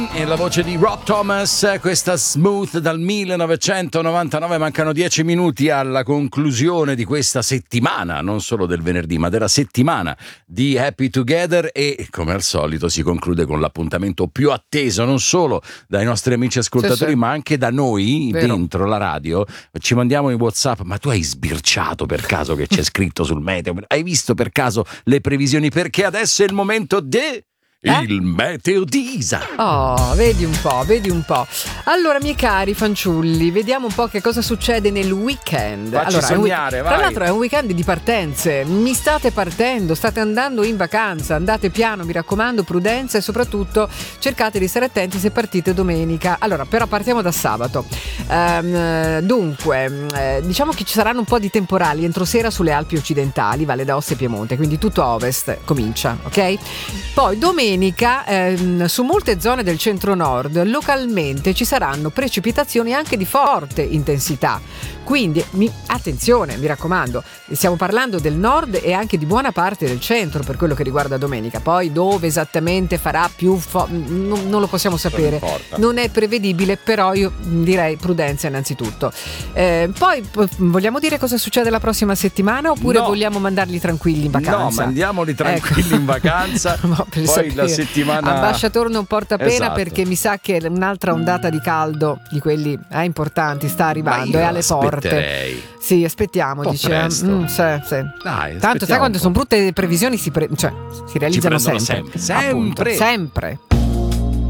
E la voce di Rob Thomas, questa Smooth dal 1999. Mancano 10 minuti alla conclusione di questa settimana, non solo del venerdì ma della settimana di Happy Together, e come al solito si conclude con l'appuntamento più atteso non solo dai nostri amici ascoltatori, sì, ma anche da noi. Vero. Dentro la radio ci mandiamo in WhatsApp: ma tu hai sbirciato per caso che c'è scritto sul meteo? Hai visto per caso le previsioni? Perché adesso è il momento il meteo di Isa. Oh, vedi un po'. Allora, miei cari fanciulli, vediamo un po' che cosa succede nel weekend. Facci allora, sognare, vai. Tra l'altro è un weekend di partenze. Mi state partendo, state andando in vacanza, andate piano, mi raccomando, prudenza, e soprattutto cercate di stare attenti se partite domenica. Allora, però partiamo da sabato. Dunque, diciamo che ci saranno un po' di temporali entro sera sulle Alpi occidentali, Valle d'Aosta e Piemonte, quindi tutto a ovest comincia, ok? Poi domenica su molte zone del centro-nord localmente ci saranno precipitazioni anche di forte intensità, quindi attenzione, mi raccomando, stiamo parlando del nord e anche di buona parte del centro per quello che riguarda domenica. Poi dove esattamente farà più non lo possiamo sapere, non è prevedibile, però io direi prudenza innanzitutto. Poi vogliamo dire cosa succede la prossima settimana oppure vogliamo mandarli tranquilli in vacanza? No, mandiamoli tranquilli in vacanza. No, poi la settimana ambasciatore non porta pena, esatto, perché mi sa che un'altra ondata di caldo di quelli importanti sta arrivando, è alle porte. Sì, aspettiamo, dice. Sì. Dai, tanto sai quando sono brutte previsioni si realizzano sempre. Sempre. Appunto, sempre.